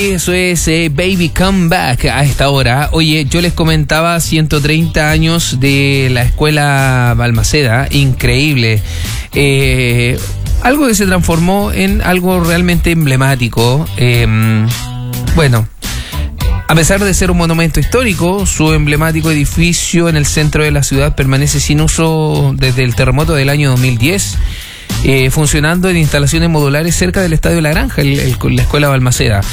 Eso es Baby Come Back a esta hora. Oye, yo les comentaba 130 años de la escuela Balmaceda, increíble. Algo que se transformó en algo realmente emblemático. Bueno, a pesar de ser un monumento histórico, su emblemático edificio en el centro de la ciudad permanece sin uso desde el terremoto del año 2010. Funcionando en instalaciones modulares cerca del Estadio La Granja, la escuela Balmaceda.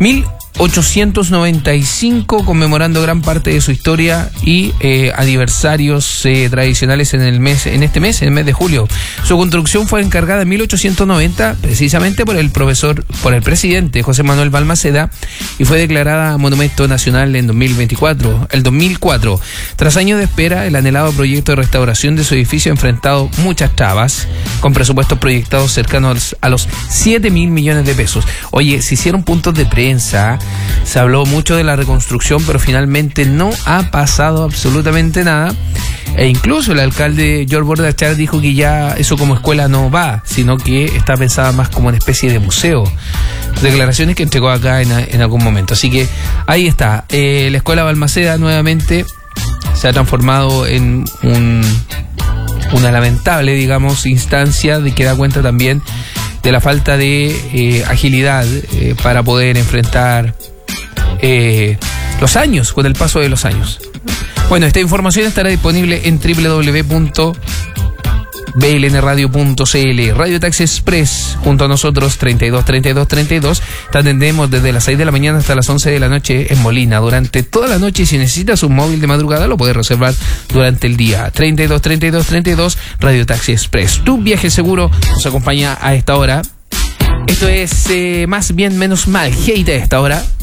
1895, conmemorando gran parte de su historia y aniversarios tradicionales en el mes de julio. Su construcción fue encargada en 1890, precisamente por el presidente José Manuel Balmaceda, y fue declarada Monumento Nacional en 2004. Tras años de espera, el anhelado proyecto de restauración de su edificio ha enfrentado muchas trabas, con presupuestos proyectados cercanos a los 7.000 millones de pesos. Oye, se hicieron puntos de prensa, se habló mucho de la reconstrucción, pero finalmente no ha pasado absolutamente nada. E incluso el alcalde George Bordachar dijo que ya eso como escuela no va, sino que está pensada más como una especie de museo. Declaraciones que entregó acá en algún momento. Así que ahí está. La escuela Balmaceda nuevamente se ha transformado en una lamentable, digamos, instancia de que da cuenta también de la falta de agilidad para poder enfrentar los años, con el paso de los años. Bueno, esta información estará disponible en www.blnradio.cl. Radio Taxi Express, junto a nosotros, 32. Te atendemos desde las 6 de la mañana hasta las 11 de la noche en Molina, durante toda la noche. Y si necesitas un móvil de madrugada, lo puedes reservar durante el día. 32, Radio Taxi Express. Tu viaje seguro nos acompaña a esta hora. Esto es Más Bien Menos Mal, Hate a esta hora.